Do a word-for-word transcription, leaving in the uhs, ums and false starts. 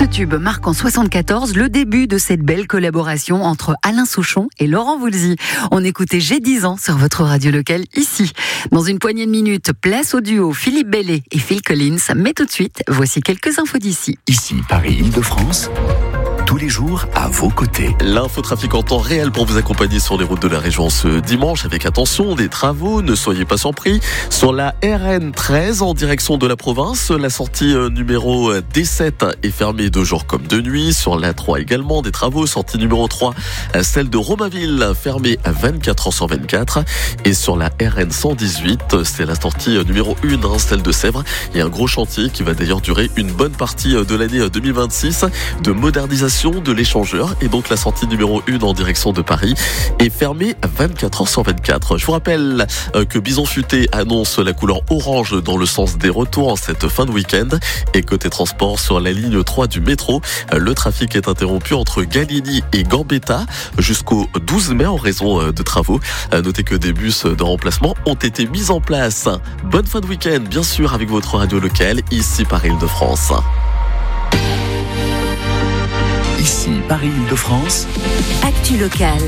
Ce tube marque en soixante-quatorze le début de cette belle collaboration entre Alain Souchon et Laurent Voulzy. On écoutait J'ai dix ans sur votre radio locale ici. Dans une poignée de minutes, place au duo Philippe Bellet et Phil Collins. Mais tout de suite, voici quelques infos d'ici. Ici, Paris-Île-de-France. Tous les jours à vos côtés. L'infotrafic en temps réel pour vous accompagner sur les routes de la région ce dimanche avec attention des travaux, ne soyez pas surpris. Sur la R N treize en direction de la province, la sortie numéro D sept est fermée de jour comme de nuit. Sur l'A trois également des travaux, sortie numéro trois, celle de Romainville fermée à vingt-quatre heures sur vingt-quatre. Et sur la R N cent dix-huit, c'est la sortie numéro un, celle de Sèvres. Il y a un gros chantier qui va d'ailleurs durer une bonne partie de l'année deux mille vingt-six de modernisation de l'échangeur, et donc la sortie numéro un en direction de Paris est fermée à vingt-quatre heures sur vingt-quatre. Je vous rappelle que Bison Futé annonce la couleur orange dans le sens des retours en cette fin de week-end. Et côté transport, sur la ligne trois du métro, le trafic est interrompu entre Galigny et Gambetta jusqu'au douze mai en raison de travaux. Notez que des bus de remplacement ont été mis en place. Bonne fin de week-end, bien sûr, avec votre radio locale, ici Paris-Île-de-France. Ici, Paris-Île-de-France. Actu locale.